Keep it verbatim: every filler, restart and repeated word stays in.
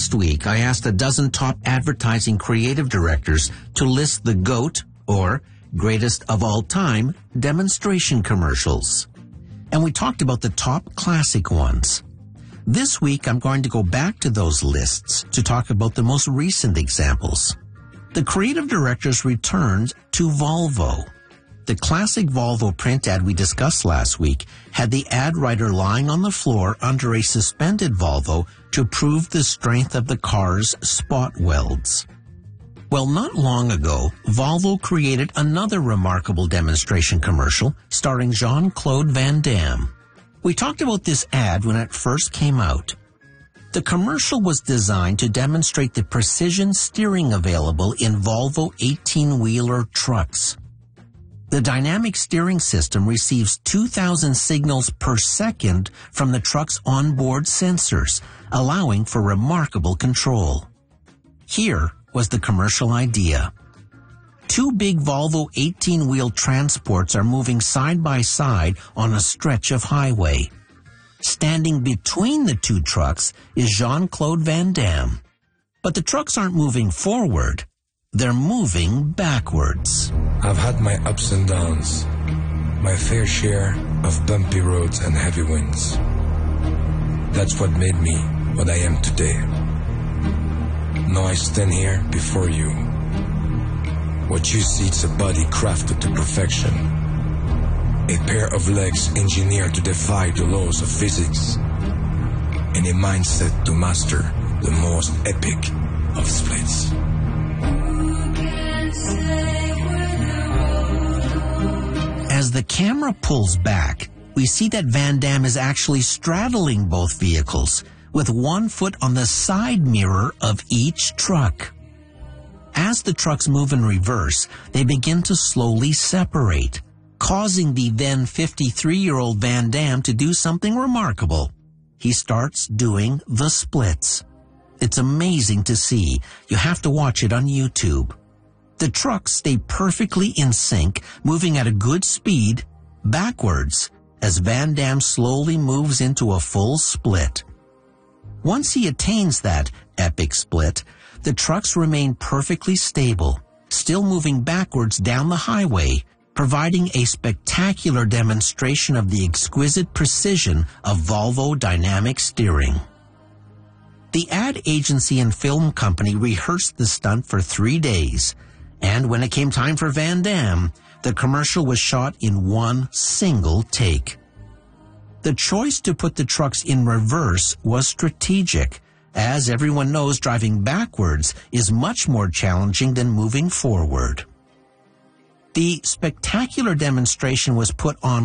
Last week, I asked a dozen top advertising creative directors to list the GOAT, or Greatest of All Time, demonstration commercials. And we talked about the top classic ones. This week, I'm going to go back to those lists to talk about the most recent examples. The creative directors returned to Volvo. The classic Volvo print ad we discussed last week had the ad writer lying on the floor under a suspended Volvo to prove the strength of the car's spot welds. Well, not long ago, Volvo created another remarkable demonstration commercial starring Jean-Claude Van Damme. We talked about this ad when it first came out. The commercial was designed to demonstrate the precision steering available in Volvo eighteen-wheeler trucks. The dynamic steering system receives two thousand signals per second from the truck's onboard sensors, allowing for remarkable control. Here was the commercial idea. Two big Volvo eighteen-wheel transports are moving side by side on a stretch of highway. Standing between the two trucks is Jean-Claude Van Damme. But the trucks aren't moving forward. They're moving backwards. I've had my ups and downs, my fair share of bumpy roads and heavy winds. That's what made me what I am today. Now I stand here before you. What you see is a body crafted to perfection, a pair of legs engineered to defy the laws of physics, and a mindset to master the most epic of splits. As the camera pulls back, we see that Van Damme is actually straddling both vehicles, with one foot on the side mirror of each truck. As the trucks move in reverse, they begin to slowly separate, causing the then fifty-three-year-old Van Damme to do something remarkable. He starts doing the splits. It's amazing to see. You have to watch it on YouTube. The trucks stay perfectly in sync, moving at a good speed, backwards, as Van Damme slowly moves into a full split. Once he attains that epic split, the trucks remain perfectly stable, still moving backwards down the highway, providing a spectacular demonstration of the exquisite precision of Volvo dynamic steering. The ad agency and film company rehearsed the stunt for three days, and when it came time for Van Damme, the commercial was shot in one single take. The choice to put the trucks in reverse was strategic, as everyone knows driving backwards is much more challenging than moving forward. The spectacular demonstration was put on